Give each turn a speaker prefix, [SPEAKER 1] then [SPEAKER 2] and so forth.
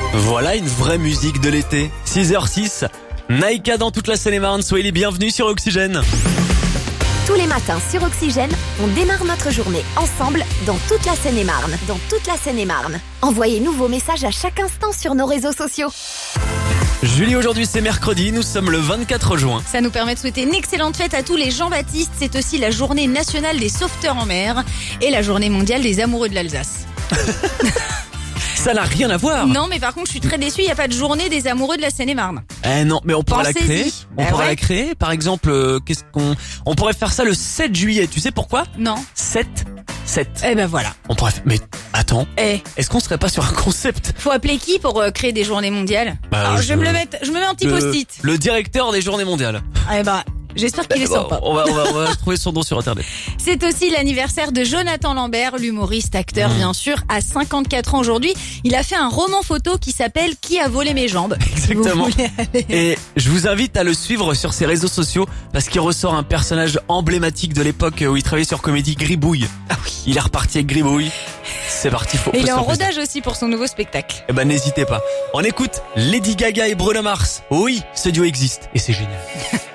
[SPEAKER 1] Voilà une vraie musique de l'été. 6h06, Naïka dans toute la Seine-et-Marne. Soyez les bienvenus sur Oxygène.
[SPEAKER 2] Tous les matins sur Oxygène, on démarre notre journée ensemble dans toute la Seine-et-Marne. Envoyez-nous vos messages à chaque instant sur nos réseaux sociaux.
[SPEAKER 1] Julie, aujourd'hui c'est mercredi, nous sommes le 24 juin.
[SPEAKER 3] Ça nous permet de souhaiter une excellente fête à tous les Jean-Baptiste. C'est aussi la journée nationale des sauveteurs en mer et la journée mondiale des amoureux de l'Alsace.
[SPEAKER 1] Ça n'a rien à voir.
[SPEAKER 3] Non, mais par contre, je suis très déçue, il n'y a pas de journée des amoureux de la Seine-et-Marne.
[SPEAKER 1] Non, mais on pourra la
[SPEAKER 3] Pensez-y.
[SPEAKER 1] créer. On pourra la créer. Par exemple, on pourrait faire ça le 7 juillet. Tu sais pourquoi?
[SPEAKER 3] Non.
[SPEAKER 1] 7.
[SPEAKER 3] Eh ben voilà.
[SPEAKER 1] On pourrait mais attends.
[SPEAKER 3] Eh,
[SPEAKER 1] Est-ce qu'on serait pas sur un concept?
[SPEAKER 3] faut appeler qui pour créer des journées mondiales?
[SPEAKER 1] Bah,
[SPEAKER 3] Alors, je mets un petit post-it.
[SPEAKER 1] Le directeur des journées mondiales.
[SPEAKER 3] Eh ben, j'espère qu'il est sympa.
[SPEAKER 1] On va trouver son nom sur internet.
[SPEAKER 3] C'est aussi l'anniversaire de Jonathan Lambert, l'humoriste, acteur bien sûr, à 54 ans aujourd'hui. Il a fait un roman photo qui s'appelle « Qui a volé mes jambes ?»
[SPEAKER 1] Exactement.
[SPEAKER 3] Si vous voulez aller-
[SPEAKER 1] Et je vous invite à le suivre sur ses réseaux sociaux parce qu'il ressort un personnage emblématique de l'époque où il travaillait sur Comédie, Gribouille. Ah oui. Il est reparti avec Gribouille. C'est parti, faut
[SPEAKER 3] Et il est
[SPEAKER 1] se
[SPEAKER 3] en
[SPEAKER 1] faire plaisir.
[SPEAKER 3] rodage aussi pour son nouveau spectacle.
[SPEAKER 1] Eh ben n'hésitez pas. On écoute Lady Gaga et Bruno Mars. Oui, ce duo existe et c'est génial.